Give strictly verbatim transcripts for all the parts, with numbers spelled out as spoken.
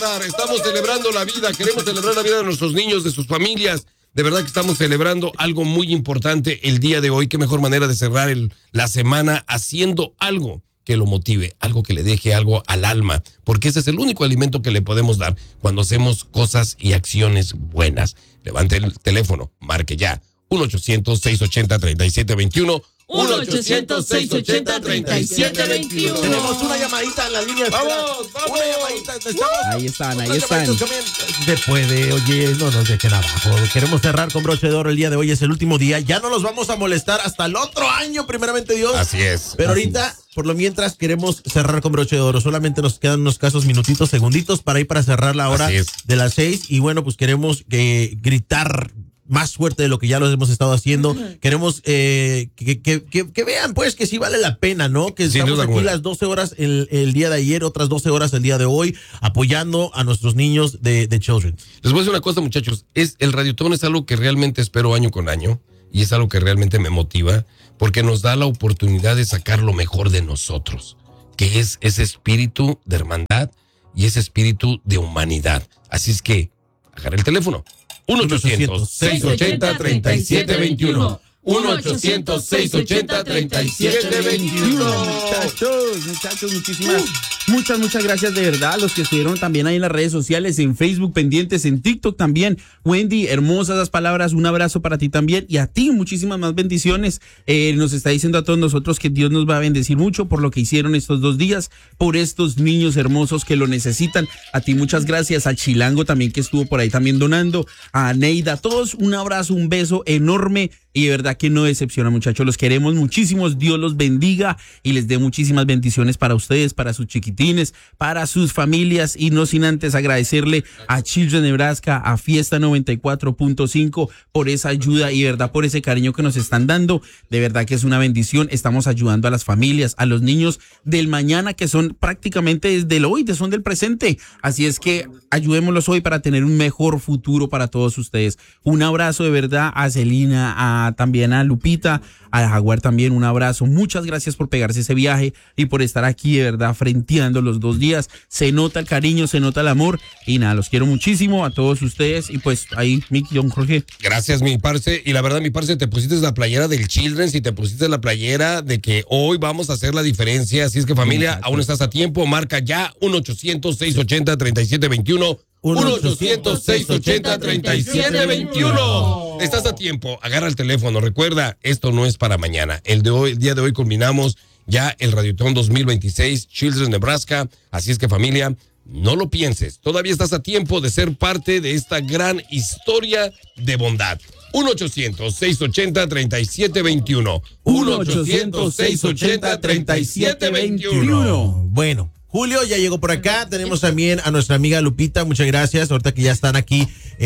Estamos celebrando la vida, queremos celebrar la vida de nuestros niños, de sus familias. De verdad que estamos celebrando algo muy importante el día de hoy. Qué mejor manera de cerrar el, la semana haciendo algo que lo motive, algo que le deje algo al alma, porque ese es el único alimento que le podemos dar cuando hacemos cosas y acciones buenas. Levante el teléfono, marque ya, uno ochocientos, seiscientos ochenta, treinta y siete veintiuno. uno ochocientos, seiscientos ochenta, treinta y siete veintiuno. Tenemos una llamadita en la línea. Vamos, vamos. Una llamadita. ¿Estamos? Ahí están, ahí están. Se puede, oye, no nos dejen abajo. Queremos cerrar con broche de oro el día de hoy, es el último día. Ya no los vamos a molestar hasta el otro año, primeramente Dios. Así es. Pero así ahorita, es. por lo mientras, queremos cerrar con broche de oro. Solamente nos quedan unos casos, minutitos, segunditos para ir para cerrar la hora de las seis. Y bueno, pues queremos eh, gritar más fuerte de lo que ya lo hemos estado haciendo. Uh-huh. Queremos eh, que, que, que, que vean, pues, que sí vale la pena, ¿no? Que Sin estamos duda aquí alguna. las doce horas el, el día de ayer, otras doce horas el día de hoy, apoyando a nuestros niños de, de Children. Les voy a decir una cosa, muchachos. Es, el Radiotón es algo que realmente espero año con año y es algo que realmente me motiva porque nos da la oportunidad de sacar lo mejor de nosotros, que es ese espíritu de hermandad y ese espíritu de humanidad. Así es que, agarra el teléfono. uno ochocientos, seiscientos ochenta, treinta y siete veintiuno. uno ochocientos, seiscientos ochenta, treinta y siete veintiuno. Muchachos, muchachos, muchísimas, muchas, muchas gracias de verdad a los que estuvieron también ahí en las redes sociales, en Facebook pendientes, en TikTok también. Wendy, hermosas las palabras, un abrazo para ti también y a ti muchísimas más bendiciones. Eh, nos está diciendo a todos nosotros que Dios nos va a bendecir mucho por lo que hicieron estos dos días, por estos niños hermosos que lo necesitan. A ti muchas gracias, a Chilango también que estuvo por ahí también donando, a Neida, a todos un abrazo, un beso enorme. Y de verdad que no decepciona, muchachos. Los queremos muchísimos. Dios los bendiga y les dé muchísimas bendiciones para ustedes, para sus chiquitines, para sus familias. Y no sin antes agradecerle a Children Nebraska, a Fiesta noventa y cuatro punto cinco por esa ayuda y de verdad por ese cariño que nos están dando. De verdad que es una bendición. Estamos ayudando a las familias, a los niños del mañana que son prácticamente desde el hoy, son del presente. Así es que ayudémoslos hoy para tener un mejor futuro para todos ustedes. Un abrazo de verdad a Celina, a también a Lupita, a Jaguar también un abrazo. Muchas gracias por pegarse ese viaje y por estar aquí de verdad frenteando los dos días. Se nota el cariño, se nota el amor y nada, los quiero muchísimo a todos ustedes y pues ahí, Mickey, don Jorge. Gracias, mi parce. Y la verdad, mi parce, te pusiste la playera del Children's y te pusiste la playera de que hoy vamos a hacer la diferencia. Así es que familia, aún estás a tiempo. Marca ya uno ochocientos, seiscientos ochenta, treinta y siete veintiuno. uno ochocientos, seiscientos ochenta, treinta y siete veintiuno. Estás a tiempo, agarra el teléfono. Recuerda, esto no es para mañana. El de hoy, el día de hoy culminamos ya el Radiotón dos mil veintiséis, Children Nebraska. Así es que familia, no lo pienses. Todavía estás a tiempo de ser parte de esta gran historia de bondad. uno ochocientos, seiscientos ochenta, treinta y siete veintiuno. uno ochocientos, seiscientos ochenta, treinta y siete veintiuno. Bueno. Julio ya llegó por acá, tenemos también a nuestra amiga Lupita, muchas gracias, ahorita que ya están aquí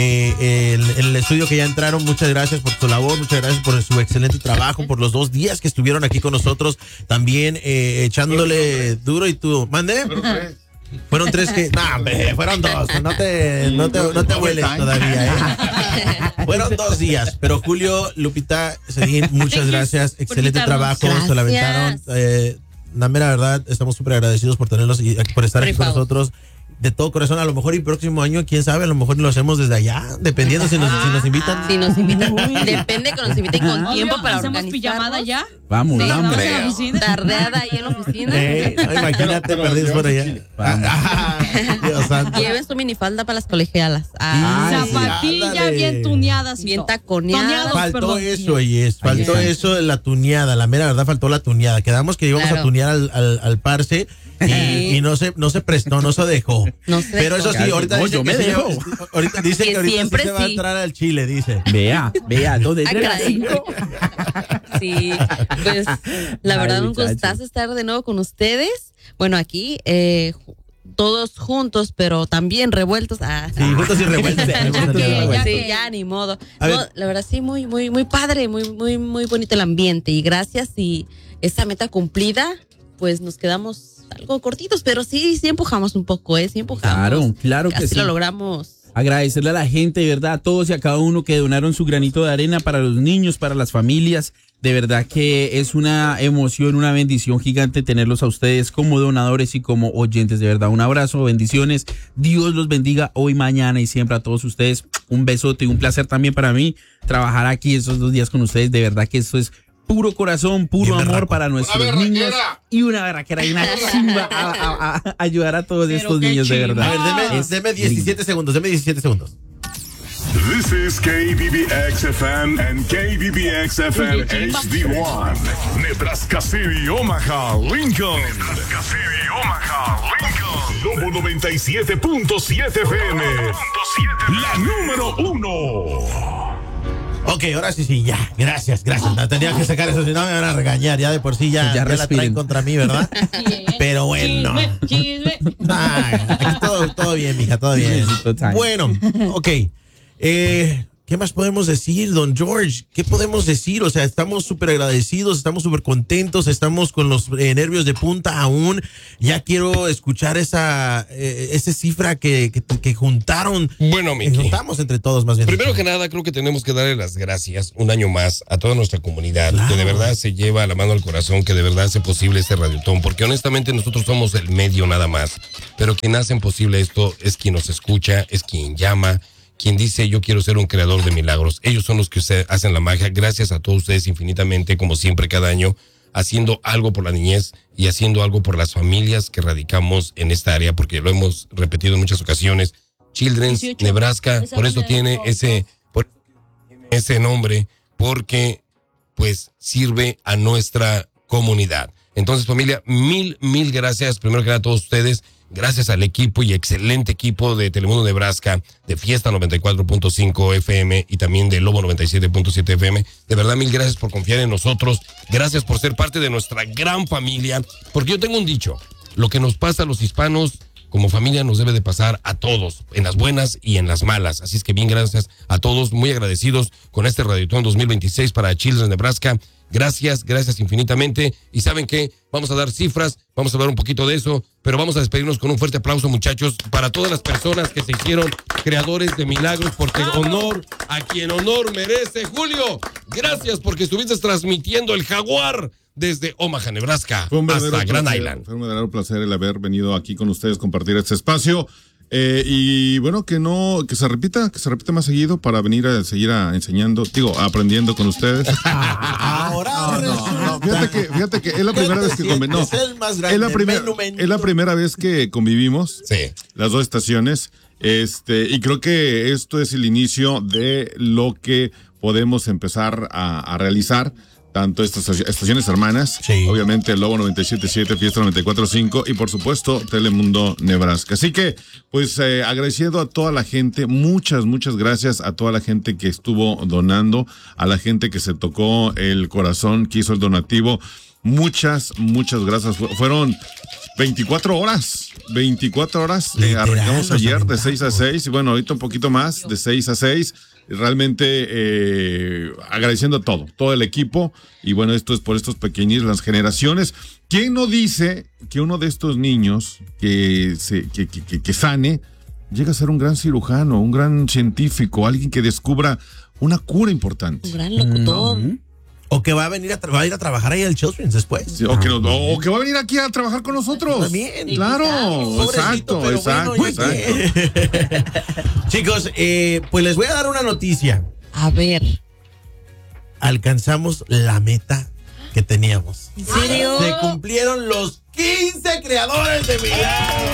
eh, en, en el estudio que ya entraron, muchas gracias por su labor, muchas gracias por su excelente trabajo, por los dos días que estuvieron aquí con nosotros, también eh, echándole duro y tú, ¿mande? Fueron tres que, no, hombre, fueron dos, no te, no te, no te hueles todavía, ¿eh? Fueron dos días, pero Julio, Lupita, Sedín, muchas gracias, excelente trabajo, gracias. se la aventaron, eh, la mera verdad, estamos súper agradecidos por tenerlos y por estar aquí con nosotros de todo corazón. A lo mejor el próximo año, quién sabe, a lo mejor lo hacemos desde allá, dependiendo si nos, si nos invitan. Si nos invitan. Depende que nos inviten con tiempo para ¿Hacemos pijamada ya? Vamos, Sí, vamos. no, tardeada ahí en la oficina. Eh, no, imagínate, perdidos por allá. Ah, Dios santo. Lleven su minifalda para las colegialas. Ah, Ay, Zapatilla ándale. bien tuneadas. y Bien todo. taconeadas. Toneados, Faltó perdón. eso, oye, faltó Ahí está. eso de la tuneada, la mera verdad faltó la tuneada. Quedamos que íbamos Claro. a tunear al, al, al parce y, y no se no se prestó, no se dejó. No se Pero dejó. eso sí, ahorita No, dice yo que me sí, dejo. ahorita dice Que que ahorita sí siempre se va a sí. entrar al Chile, dice. Vea, vea, dos de Ah, tres a caray. cinco. Sí, pues la Ay, verdad un muchacho. gustazo estar de nuevo con ustedes. Bueno, aquí eh, ju- todos juntos, pero también revueltos. Ah, Sí, juntos y revueltos. Ya Juntos y que- revueltos. ya sí, que- ya ni modo. A No, ver. la verdad sí, muy, muy, muy padre, muy, muy, muy bonito el ambiente y gracias y esa meta cumplida, pues nos quedamos algo cortitos, pero sí, sí empujamos un poco, ¿eh? Sí empujamos. Claro, claro que Así sí. lo logramos. Agradecerle a la gente, de verdad, a todos y a cada uno que donaron su granito de arena para los niños, para las familias. De verdad que es una emoción, una bendición gigante tenerlos a ustedes como donadores y como oyentes. De verdad, un abrazo, bendiciones. Dios los bendiga hoy, mañana y siempre a todos ustedes. Un besote y un placer también para mí trabajar aquí esos dos días con ustedes. De verdad que esto es puro corazón, puro amor berraco. Para nuestros niños. Y una berraquera y una chimba a, a, a ayudar a todos Pero estos niños, chimba. De verdad. A ver, deme, es deme diecisiete segundos, deme diecisiete segundos. This is K B B X F M and K B B X F M H D one. Nebraska City, Omaha, Lincoln. Nebraska City, Omaha, Lincoln. Lobo noventa y siete punto siete F M. La número uno. Ok, ahora sí, sí, ya. Gracias, gracias. No, tenía que sacar eso, si no me van a regañar. Ya de por sí ya, ya, ya la traen contra mí, ¿verdad? Pero bueno. Chisme, chisme. Ay, aquí todo, todo bien, mija, todo bien. Bueno, ok. Eh, ¿Qué más podemos decir, don George? ¿Qué podemos decir? O sea, estamos súper agradecidos, estamos súper contentos, estamos con los eh, nervios de punta aún. Ya quiero escuchar esa, eh, esa cifra que, que, que juntaron. Bueno, Miki. Que juntamos entre todos, más bien. Primero que nada, creo que tenemos que darle las gracias un año más a toda nuestra comunidad, claro. Que de verdad se lleva la mano al corazón, que de verdad hace posible este radiotón, porque honestamente nosotros somos el medio nada más, pero quien hace posible esto es quien nos escucha, es quien llama, quien dice yo quiero ser un creador de milagros. Ellos son los que usted, hacen la magia. Gracias a todos ustedes infinitamente, como siempre cada año, haciendo algo por la niñez y haciendo algo por las familias que radicamos en esta área, porque lo hemos repetido en muchas ocasiones. Children's dieciocho, Nebraska, por eso tiene ese, por, ese nombre, porque pues sirve a nuestra comunidad. Entonces, familia, mil, mil gracias primero que nada a todos ustedes. Gracias al equipo y excelente equipo de Telemundo Nebraska, de Fiesta noventa y cuatro punto cinco F M y también de Lobo noventa y siete punto siete F M. De verdad, mil gracias por confiar en nosotros. Gracias por ser parte de nuestra gran familia. Porque yo tengo un dicho, lo que nos pasa a los hispanos como familia nos debe de pasar a todos, en las buenas y en las malas. Así es que bien, gracias a todos, muy agradecidos con este Radiotón dos mil veintiséis para Children's Nebraska. Gracias, gracias infinitamente. Y ¿saben qué? Vamos a dar cifras, vamos a hablar un poquito de eso, pero vamos a despedirnos con un fuerte aplauso, muchachos, para todas las personas que se hicieron creadores de milagros, porque honor a quien honor merece. Julio, gracias porque estuviste transmitiendo el Jaguar desde Omaha, Nebraska, hasta Grand Island. Fue un verdadero placer el haber venido aquí con ustedes, compartir este espacio. Eh, y bueno, que no, que se repita, que se repita más seguido para venir a seguir a, enseñando, digo, aprendiendo con ustedes. Ahora, no, no, no, fíjate que, fíjate que es la primera vez que convivimos. No, es, es la primera, es la primera vez que convivimos. Sí. Las dos estaciones. Este, y creo que esto es el inicio de lo que podemos empezar a, a realizar. Tanto estas estaciones hermanas, sí. Obviamente el Lobo noventa y siete punto siete, Fiesta noventa y cuatro punto cinco y por supuesto Telemundo Nebraska. Así que, pues eh, agradeciendo a toda la gente, muchas, muchas gracias a toda la gente que estuvo donando, a la gente que se tocó el corazón, que hizo el donativo. Muchas, muchas gracias. Fueron veinticuatro horas, veinticuatro horas. Eh, arrancamos ayer de seis a seis y bueno, ahorita un poquito más, de seis a seis. Realmente eh, agradeciendo a todo, todo el equipo. Y bueno, esto es por estos pequeños, las generaciones. ¿Quién no dice que uno de estos niños que, se, que, que, que, que sane llega a ser un gran cirujano, un gran científico, alguien que descubra una cura importante? Un gran locutor. Mm-hmm. O que va a venir a, tra- va a ir a trabajar ahí al Children's después. Sí, o, que no, o que va a venir aquí a trabajar con nosotros. También. Claro, exacto, exacto, bueno, exacto. Chicos, eh, pues les voy a dar una noticia. A ver. Alcanzamos la meta que teníamos. ¿En serio? Se cumplieron los quince creadores de milagros.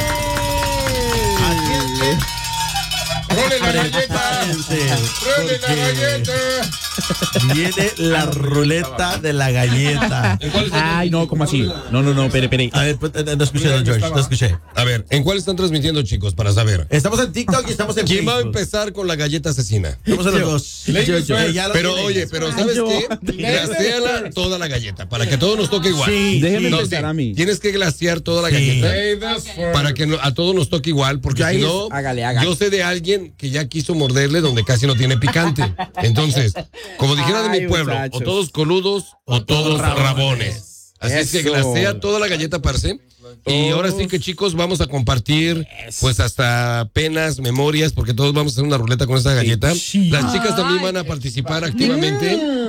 Así es que ¡Role la galleta! ¡Role la galleta! Viene la ruleta de la galleta. Ay, no, ¿cómo así? No, no, no, espere, espere. A ver, no escuché, don George, no escuché. A ver, ¿en cuál están transmitiendo, chicos, para saber? Estamos en TikTok y estamos en ¿Quién Facebook. va a empezar con la galleta asesina? Estamos en los dos. Yo, yo. Eh, ya lo Pero tienen. oye, pero ¿sabes qué? Glaseala toda la galleta, para que todos nos toque igual. Sí, Déjeme No, empezar sí, a mí. Tienes que glasear toda la Sí. galleta para que no- a todos nos toque igual, porque Ya si es- no, hágale, hágale. yo sé de alguien que ya quiso morderle donde casi no tiene picante. Entonces, como dijera de mi Ay, pueblo, muchachos. o todos coludos o todos rabones. Así es que Eso. glasea toda la galleta, parce. Y ahora sí que, chicos, vamos a compartir pues hasta penas, memorias, porque todos vamos a hacer una ruleta con esta galleta. Sí. Las chicas también van a participar activamente.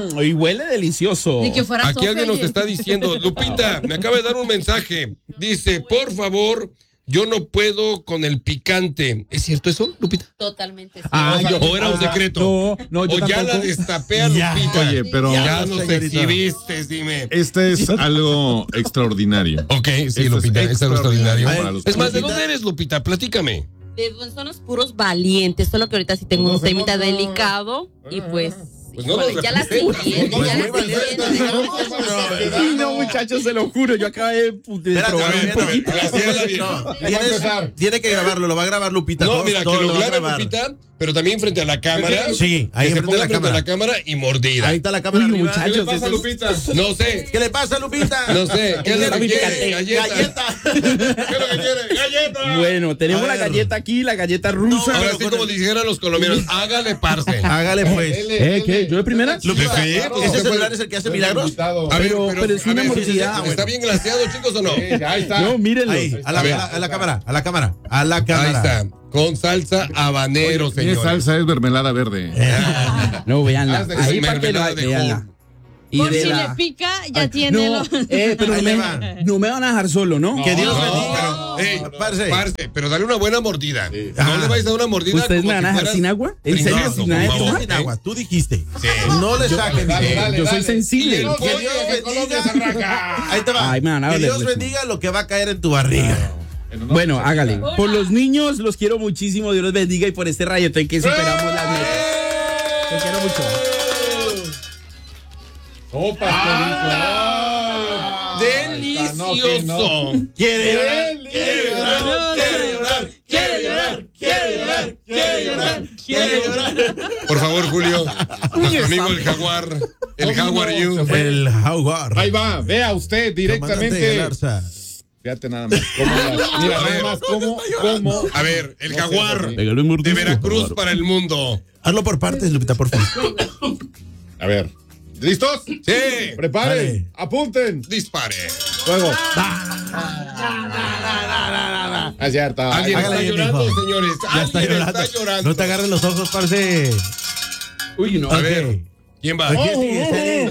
Mm, y huele delicioso. Ni que fuera Aquí alguien nos Popeye. está diciendo, Lupita, me acaba de dar un mensaje. Dice, por favor, yo no puedo con el picante. ¿Es cierto eso, Lupita? Totalmente. Sí. Ah, yo- ¿O era un secreto? No, no, yo o ya tampoco. la destapé a Ya. Lupita. Oye, pero ya Ya, nos señorita. exhibiste, dime. este es algo extraordinario. Ok, sí, Esto es Lupita, es algo extraordinario. extraordinario para los Es más, ¿de Lupita. dónde eres, Lupita? Platícame. De- son los puros valientes, solo que ahorita sí tengo un temita delicado y pues, Pues no híjole, los ya la acepté. siguiente, Pues ya muy la valiente, siguiente. digamos, Ay, no, muchachos, se lo juro. Yo acabé de, de Espérate, probar a ver, un no, poquito. Graciela, bien. no, tienes- tiene que grabarlo, lo va a grabar Lupita. No, todo- mira, todo que lo va a grabe grabar. Lupita, pero también frente a la cámara. Sí, ahí que se enfrente ponga de la frente a cámara. la cámara y mordida. Ahí está la cámara Uy, arriba. muchachos, ¿Qué le pasa, eso es- Lupita? No sé, ¿Qué le pasa, Lupita? no sé. ¿Qué es lo que quiere? Galleta. Galleta. ¿Qué es lo que quiere? ¡Galleta! Bueno, tenemos A la ver. galleta aquí, la galleta rusa. Ahora pero sí, con como el- dijeran los colombianos, hágale parce. Hágale pues. ¿Eh? ¿Qué? ¿Yo de primera? Lupita, Sí, pues, ¿ese usted celular puede- es el que hace milagros? A ver, Pero- pero es a una ver, mordida. ¿está bien glaseado, chicos, o no? Ahí está. No, mírenlo. Ahí, a la, A ver. a la- a la cámara, a la cámara, a la Ahí cámara. está, con salsa habanero, ¿Qué señores. salsa es mermelada verde? No, véanla. Haz de Ahí que para que lo mermelada de véanla. Hulk. Y Por de si la- le pica, ya Ay, tiene no, los... eh, pero Ahí no le me, va. no me van a dejar solo, ¿no? Que Dios No, bendiga. pero, ey, Parce. parce, pero dale una buena mordida. No Ah. le vais a dar una mordida. ¿Ustedes como me van a si dejar fueras sin agua? ¿En serio? brincando, ¿Sin por nada de favor, tomar? Sin ¿eh? agua, tú dijiste. Sí. No le saquen. Dale, Yo soy dale. sensible. Y el Que Dios pollo de Colombia se bendiga. arranca. Ahí te va. Ay, me van a que doler Dios mucho. bendiga lo que va a caer en tu barriga. Bueno, hágale. Por los niños los quiero muchísimo, Dios los bendiga y por este rayo en que superamos las metas. Los quiero mucho. Delicioso. Quiere llorar, quiere llorar, quiere llorar, quiere llorar, quiere llorar, quiere llorar, quiere llorar. Por favor, Julio. Nuestro amigo el jaguar. El jaguar you. El jaguar. Ahí va, vea usted Comandante directamente. Galarza. Fíjate nada más. Cómo las- mira, A ver. nada más cómo, cómo. A ver, el jaguar Pégale un de mordisco. Veracruz para el mundo. Hazlo por partes, Lupita, por favor. A ver. ¿Listos? Sí. Preparen, Dale. apunten. Dispare. Fuego. Es cierto. Alguien Hágale está bien, llorando, mijo. señores. Ya está Alguien llorando. está llorando. No te agarres los ojos, parce. Uy, no. A Ok. ver, ¿quién va? Aquí sigue,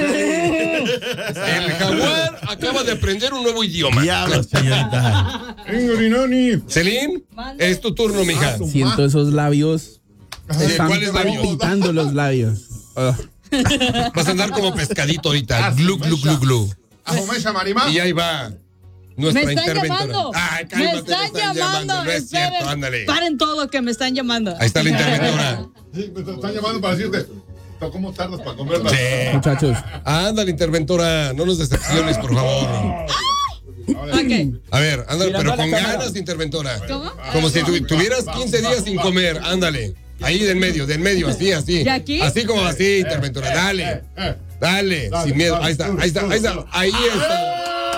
El jaguar acaba de aprender un nuevo idioma. Diablos, señorita. Ingorinoni. Celine, es tu turno, mija. Siento esos labios. Sí, Están ¿cuáles labios? palpitando los labios. Ah. Vas a andar como pescadito ahorita. Glu, glu, glu, glu. Ajomesa Marima. Y ahí va. Nuestra Me están interventora. llamando. Ay, me cálmate, están te llamando. No es Esperen. cierto, ándale. Paren todo que me están llamando. Ahí está la interventora. Sí, me están llamando para decirte. ¿Cómo tardas para comerla? Sí. Muchachos, Ándale, interventora. No nos decepciones, por favor. Ok. A ver, ándale, Mirando pero a la con cámara. ganas, interventora. ¿Cómo? Como si tu- tuvieras quince días sin comer. Ándale. Ahí del medio, del medio, así, así. ¿Y aquí? Así como así, interventora. Dale. Dale, sin miedo. Ahí está, ahí está, ahí está. Ahí está.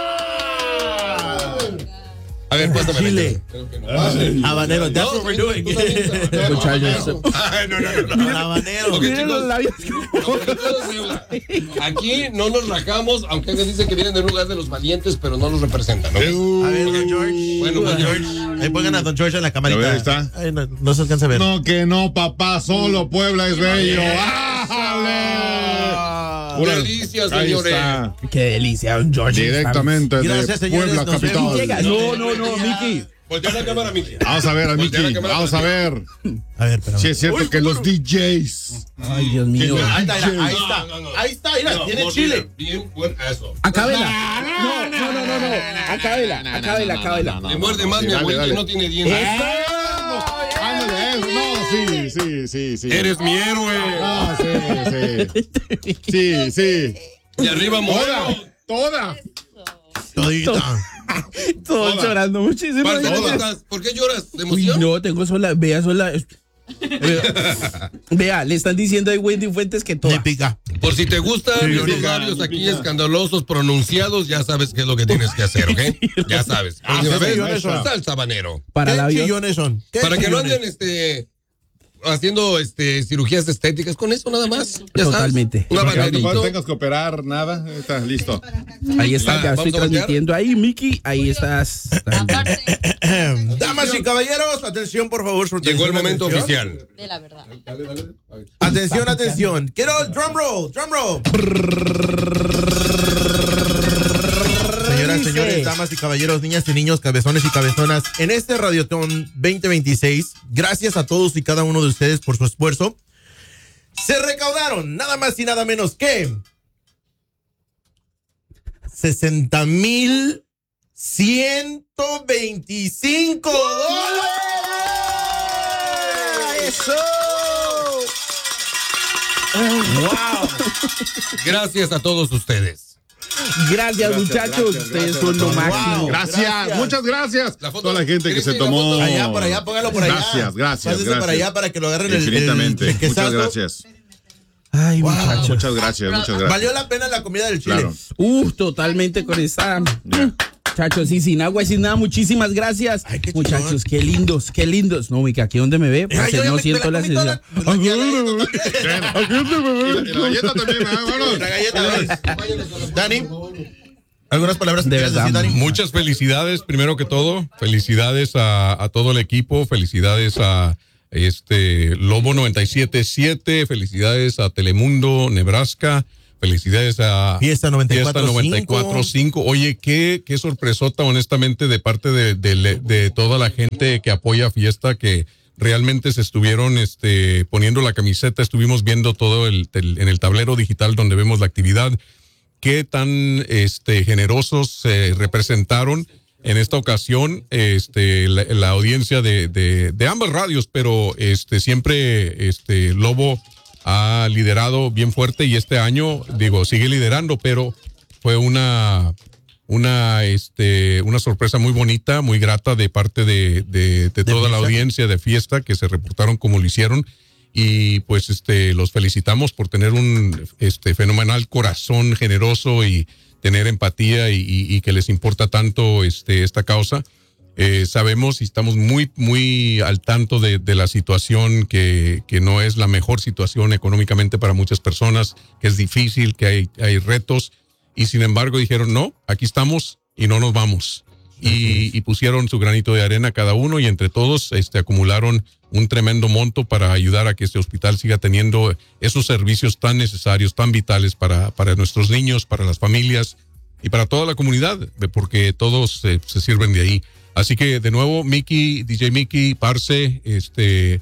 A ver, pásame. Chile. Habanero, that's what we're doing. muchachos. Ay, no, no, no, no. Habanero. Ok, Miren los chicos. labios. Aquí no nos rajamos, aunque ellos dicen que vienen de un lugar de los valientes, pero no los representan, ¿no? A ver, don George. Bueno, don George. Ahí pongan a don George en la camarita. A ver, ahí está. Ay, no, no se alcanza a ver. No, que no, papá. Solo Puebla es bello. ¡Ájale! Pura- Delicias, Ahí señores. está. Qué delicia, don George. Directamente Gracias, de señores, Puebla nos capital. vemos. Llega. No, no, no, Miki. Voltea la cámara, Miki. Vamos a ver a Voltea la Miki. cámara Vamos a para ver. A ver, pero. Si es cierto que los D Js. Ay, Dios mío. Ahí está, mira, ahí No, está. no, no. Ahí está, mira, No, tiene mordida. chile. Bien, buen eso. Acábela. No, no, no, no, no. Acábela, acábela, acábela. Le muerde más Sí, mi dale, abuelita y dale. no tiene dientes. Ándale, eso. No, sí, sí, sí, sí. Eres mi héroe. Ah, sí, sí. Sí, sí. Y arriba, Toda, moreno. toda. Todita. Todos llorando muchísimo. Parce, ¿cómo Todas. estás? ¿Por qué lloras? ¿De Uy, emoción? no, tengo sola. Vea, sola. Vea, vea, le están diciendo a Wendy Fuentes que Me toda. pica. Por si te gustan Sí, los sí, labios sí, aquí sí. escandalosos pronunciados, ya sabes qué es lo que tienes que hacer, ¿ok? Ya sabes. Ah, Próxima qué vez, millones son. salsa habanero. Para ¿Qué labios. chillones son? ¿Qué Para que no chillones? anden este haciendo este cirugías estéticas con eso nada más. Ya Totalmente. Una No tengas que operar nada, está listo. Ahí está, ya estoy transmitiendo ahí, Mickey, ahí estás. Damas y caballeros, atención por favor. Llegó el momento atención. oficial. De la verdad. Dale, dale. Atención, atención. Quiero el drum roll, drum roll. Señoras, señores, damas y caballeros, niñas y niños, cabezones y cabezonas, en este Radiotón veinte veintiséis, gracias a todos y cada uno de ustedes por su esfuerzo, se recaudaron nada más y nada menos que sesenta mil ciento veinticinco dólares. ¡Eso! ¡Wow! Gracias a todos ustedes. Gracias, gracias muchachos, gracias, ustedes gracias, son lo máximo. Wow, gracias, gracias, muchas gracias. La foto, toda la gente que se tomó. Allá, por allá, póngalo por allá. Gracias, gracias. Pásese para allá para que lo agarren Infinitamente. el, el, el muchas gracias. Ay, wow. muchachos. Muchas gracias, muchas gracias. Valió la pena la comida del chile. Claro. Uh, totalmente con esa. Yeah. Muchachos, y sin agua y sin nada, muchísimas gracias. Ay, qué muchachos, qué lindos, qué lindos. No, Mica, aquí donde me ve, pues, Ay, no siento la necesidad. Aquí donde me ve. La galleta también, vámonos. La galleta, Dani. ¿Algunas palabras de verdad? Decir, Dani? Muchas felicidades, primero que todo. Felicidades a, a todo el equipo. Felicidades a este Lobo noventa y siete punto siete. Felicidades a Telemundo, Nebraska. Felicidades a Fiesta noventa y cuatro punto cinco. Oye, qué, qué sorpresota, honestamente, de parte de, de, de toda la gente que apoya Fiesta, que realmente se estuvieron este, poniendo la camiseta. Estuvimos viendo todo el, el, en el tablero digital donde vemos la actividad. Qué tan este, generosos se eh, representaron en esta ocasión este, la, la audiencia de, de, de ambas radios, pero este, siempre este, Lobo ha liderado bien fuerte y este año, digo, sigue liderando, pero fue una, una, este, una sorpresa muy bonita, muy grata de parte de, de, de toda la audiencia de Fiesta que se reportaron como lo hicieron. Y pues este los felicitamos por tener un este fenomenal corazón generoso y tener empatía y, y, y que les importa tanto este esta causa. Eh, sabemos y estamos muy muy al tanto de, de la situación que, que no es la mejor situación económicamente para muchas personas, que es difícil, que hay, hay retos y sin embargo dijeron no, aquí estamos y no nos vamos. Y, y pusieron su granito de arena cada uno y entre todos este, acumularon un tremendo monto para ayudar a que este hospital siga teniendo esos servicios tan necesarios, tan vitales para, para nuestros niños, para las familias y para toda la comunidad, porque todos eh, se sirven de ahí. Así que de nuevo, Mickey, D J Mickey, Parce, este,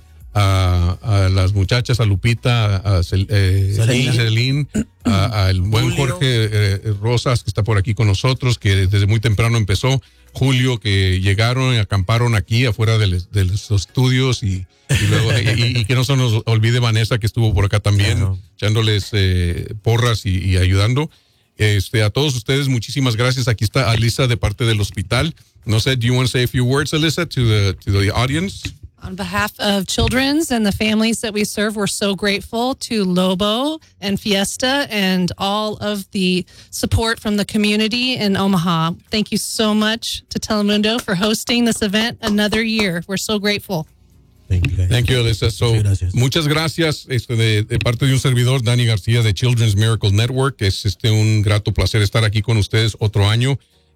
a, a las muchachas, a Lupita, a Cel, eh, Celine, al buen Julio. Jorge eh, Rosas, que está por aquí con nosotros, que desde muy temprano empezó. Julio, que llegaron y acamparon aquí afuera de, les, de los estudios y, y, luego, y, y que no se nos olvide Vanessa, que estuvo por acá también, claro, echándoles eh, porras y, y ayudando. Este, a todos ustedes, muchísimas gracias. Aquí está Alisa de parte del hospital. No sé, do you want to say a few words, Alyssa, to the, to the audience? On behalf of Children's and the families that we serve, we're so grateful to Lobo and Fiesta and all of the support from the community in Omaha. Thank you so much to Telemundo for hosting this event another year. We're so grateful. Thank you, Thank you, Alyssa. So, gracias. Muchas gracias este, de, de parte de un servidor, Dani García, de Children's Miracle Network. Es este, un grato placer estar aquí con ustedes otro año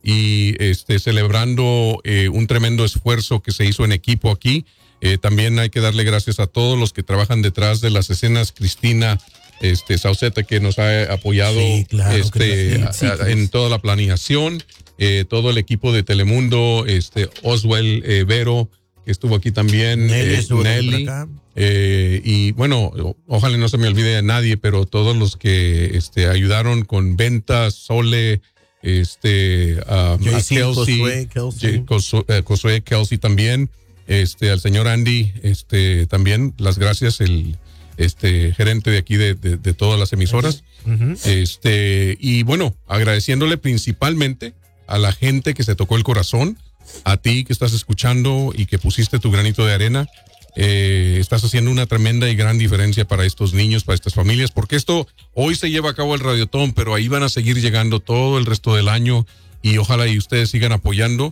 y este, celebrando eh, un tremendo esfuerzo que se hizo en equipo aquí. Eh, también hay que darle gracias a todos los que trabajan detrás de las escenas. Cristina este, Sauceta, que nos ha apoyado sí, claro, este, a, sí, a, en toda la planeación. Eh, todo el equipo de Telemundo, este, Oswell eh, Vero, que estuvo aquí también. Nelly. Eh, Nelly eh, y bueno, ojalá no se me olvide de nadie, pero todos los que este, ayudaron con ventas, Sole, este, um, a Kelsey, Josué, Kelsey. Josué, Josué, Kelsey también. Este, al señor Andy, este, también las gracias, el este gerente de aquí de, de, de todas las emisoras. Uh-huh. Este, y bueno, agradeciéndole principalmente a la gente que se tocó el corazón, a ti que estás escuchando y que pusiste tu granito de arena. Eh, estás haciendo una tremenda y gran diferencia para estos niños, para estas familias, porque esto hoy se lleva a cabo el Radiotón, pero ahí van a seguir llegando todo el resto del año y ojalá y ustedes sigan apoyando.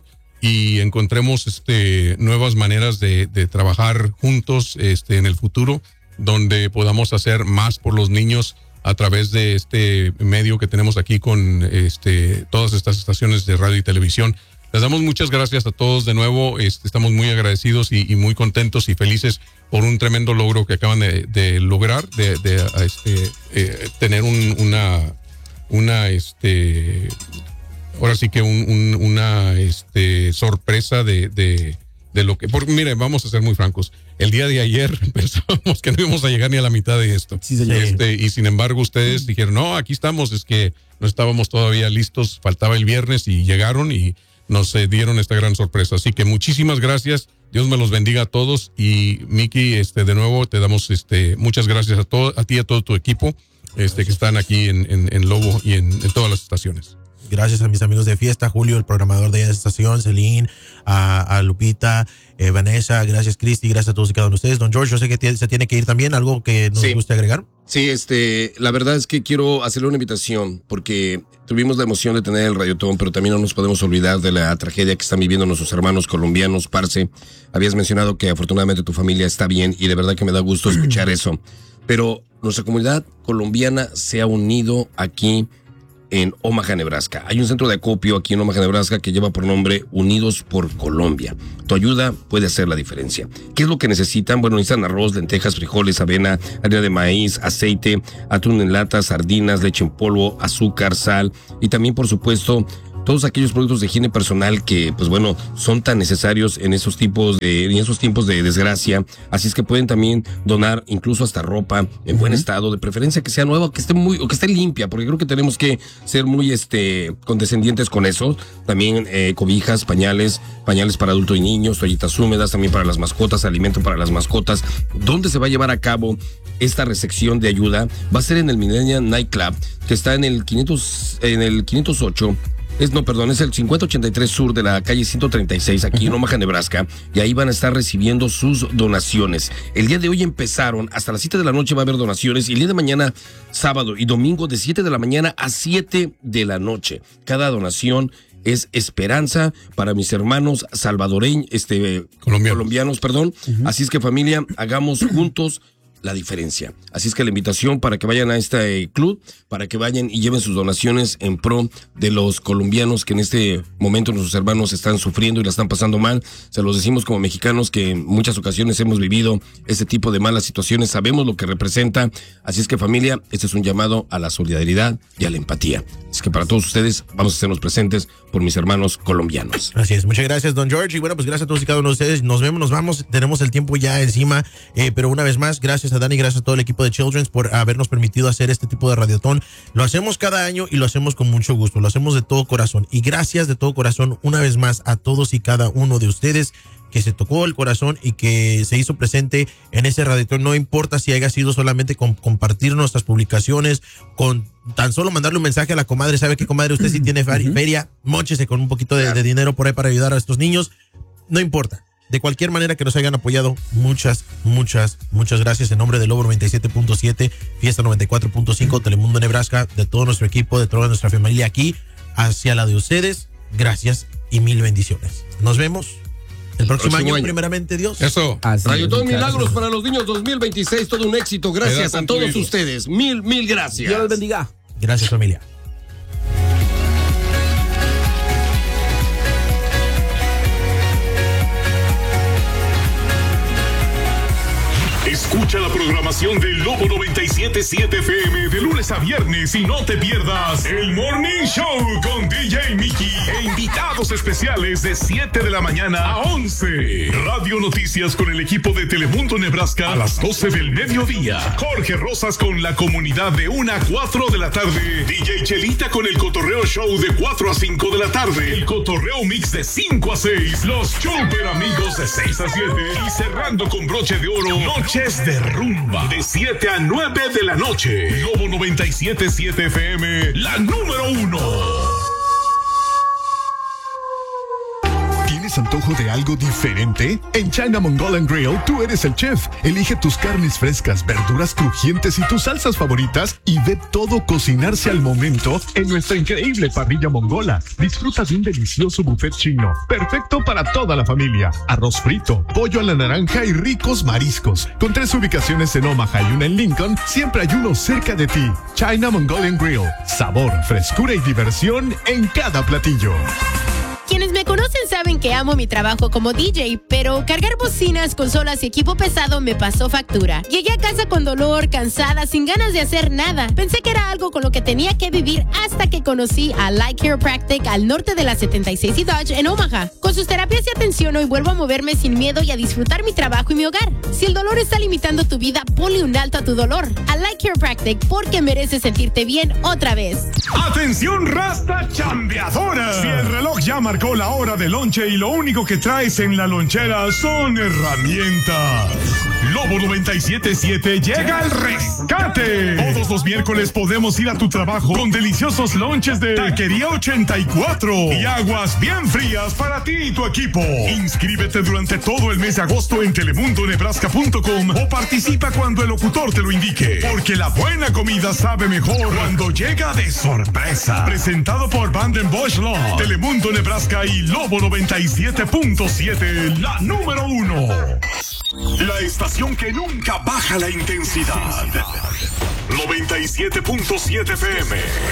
y encontremos este, nuevas maneras de, de trabajar juntos este, en el futuro, donde podamos hacer más por los niños a través de este medio que tenemos aquí con este, todas estas estaciones de radio y televisión. Les damos muchas gracias a todos de nuevo. Este, estamos muy agradecidos y, y muy contentos y felices por un tremendo logro que acaban de, de lograr, de, de este, eh, tener un, una, una, este, ahora sí que un, un, una este, sorpresa de, de, de lo que, porque mire, vamos a ser muy francos. El día de ayer pensábamos que no íbamos a llegar ni a la mitad de esto. Sí, señor. Este, y sin embargo ustedes dijeron, no, aquí estamos, es que no estábamos todavía listos, faltaba el viernes y llegaron y nos eh, dieron esta gran sorpresa. Así que muchísimas gracias, Dios me los bendiga a todos y Miki, este, de nuevo te damos este, muchas gracias a, todo, a ti y a todo tu equipo este, que están aquí en, en, en Lobo y en, en todas las estaciones. Gracias a mis amigos de fiesta, Julio, el programador de esta estación, Celine, a, a Lupita, eh, Vanessa, gracias Cristi, gracias a todos y cada uno de ustedes. Don George, yo sé que t- se tiene que ir también, ¿algo que nos Sí. guste agregar? Sí, este, la verdad es que quiero hacerle una invitación porque tuvimos la emoción de tener el Radiotón, pero también no nos podemos olvidar de la tragedia que están viviendo nuestros hermanos colombianos. Parce, habías mencionado que afortunadamente tu familia está bien y de verdad que me da gusto escuchar eso. Pero nuestra comunidad colombiana se ha unido aquí en Omaha, Nebraska. Hay un centro de acopio aquí en Omaha, Nebraska que lleva por nombre Unidos por Colombia. Tu ayuda puede hacer la diferencia. ¿Qué es lo que necesitan? Bueno, necesitan arroz, lentejas, frijoles, avena, harina de maíz, aceite, atún en lata, sardinas, leche en polvo, azúcar, sal y también, por supuesto, todos aquellos productos de higiene personal que, pues bueno, son tan necesarios en esos tipos de, en esos tiempos de desgracia. Así es que pueden también donar incluso hasta ropa en buen estado, de preferencia que sea nueva, que esté muy, o que esté limpia, porque creo que tenemos que ser muy, este, condescendientes con eso. También eh, cobijas, pañales, pañales para adultos y niños, toallitas húmedas, también para las mascotas, alimento para las mascotas. ¿Dónde se va a llevar a cabo esta recepción de ayuda? Va a ser en el Millennium Nightclub, que está en el quinientos, en el quinientos ocho. Es, no, perdón, es el cincuenta ochenta y tres sur de la calle ciento treinta y seis, aquí en Omaha, Nebraska, y ahí van a estar recibiendo sus donaciones. El día de hoy empezaron, hasta las siete de la noche va a haber donaciones, y el día de mañana, sábado y domingo, de siete de la mañana a siete de la noche. Cada donación es esperanza para mis hermanos salvadoreños, este, Colombianos. colombianos, perdón. Uh-huh. Así es que, familia, hagamos juntos la diferencia. Así es que la invitación para que vayan a este club, para que vayan y lleven sus donaciones en pro de los colombianos que en este momento nuestros hermanos están sufriendo y la están pasando mal. Se los decimos como mexicanos que en muchas ocasiones hemos vivido este tipo de malas situaciones, sabemos lo que representa. Así es que, familia, este es un llamado a la solidaridad y a la empatía. Así que para todos ustedes vamos a hacernos presentes por mis hermanos colombianos. Así es, muchas gracias, Don George, y bueno, pues gracias a todos y cada uno de ustedes. Nos vemos, nos vamos, tenemos el tiempo ya encima, eh, pero una vez más, gracias a Dani, gracias a todo el equipo de Children's por habernos permitido hacer este tipo de radiotón. Lo hacemos cada año y lo hacemos con mucho gusto, lo hacemos de todo corazón, y gracias de todo corazón una vez más a todos y cada uno de ustedes que se tocó el corazón y que se hizo presente en ese radiotón. No importa si haya sido solamente con compartir nuestras publicaciones, con tan solo mandarle un mensaje a la comadre. ¿Sabe qué, comadre? Usted sí tiene feria, móchese con un poquito de, de dinero por ahí para ayudar a estos niños. No importa. De cualquier manera que nos hayan apoyado, muchas, muchas, muchas gracias en nombre de Lobo noventa y siete punto siete, Fiesta noventa y cuatro punto cinco, Telemundo Nebraska, de todo nuestro equipo, de toda nuestra familia aquí, hacia la de ustedes. Gracias y mil bendiciones. Nos vemos el próximo, próximo año, año, primeramente Dios. Eso. Radiotón Milagros para los Niños dos mil veintiséis, todo un éxito. Gracias a todos ustedes. Mil, mil gracias. Dios los bendiga. Gracias, familia. Escucha la programación de Lobo noventa y siete punto siete F M de lunes a viernes y no te pierdas el Morning Show con D J Mickey e invitados especiales de siete de la mañana a once. Radio Noticias con el equipo de Telemundo Nebraska a las doce del mediodía. Jorge Rosas con la comunidad de una a cuatro de la tarde. D J Chelita con el Cotorreo Show de cuatro a cinco de la tarde. El Cotorreo Mix de cinco a seis. Los Super Amigos de seis a siete. Y cerrando con broche de oro, Noches de Rumba de siete a nueve de la noche. Lobo noventa y siete punto siete F M, la número uno. ¿Tienes antojo de algo diferente? En China Mongolian Grill, tú eres el chef. Elige tus carnes frescas, verduras crujientes y tus salsas favoritas y ve todo cocinarse al momento en nuestra increíble parrilla mongola. Disfruta de un delicioso buffet chino, perfecto para toda la familia. Arroz frito, pollo a la naranja y ricos mariscos. Con tres ubicaciones en Omaha y una en Lincoln, siempre hay uno cerca de ti. China Mongolian Grill. Sabor, frescura y diversión en cada platillo. Quienes me conocen saben que amo mi trabajo como D J, pero cargar bocinas, consolas y equipo pesado me pasó factura. Llegué a casa con dolor, cansada, sin ganas de hacer nada. Pensé que era algo con lo que tenía que vivir hasta que conocí a Light Chiropractic al norte de la setenta y seis y Dodge en Omaha. Con sus terapias y atención hoy vuelvo a moverme sin miedo y a disfrutar mi trabajo y mi hogar. Si el dolor está limitando tu vida, ponle un alto a tu dolor. A Light Chiropractic, porque mereces sentirte bien otra vez. ¡Atención, Rasta chambeadora! Si el reloj ya marcó la hora de lonche y lo único que traes en la lonchera son herramientas, Lobo noventa y siete punto siete llega al rescate. Todos los miércoles podemos ir a tu trabajo con deliciosos lonches de Taquería ochenta y cuatro y aguas bien frías para ti y tu equipo. Inscríbete durante todo el mes de agosto en telemundo nebraska punto com o participa cuando el locutor te lo indique, porque la buena comida sabe mejor cuando llega de sorpresa. Presentado por Banden Bosch Law, Telemundo Nebraska y Lobo noventa y siete punto siete, la número uno. La estación que nunca baja la intensidad. noventa y siete punto siete F M.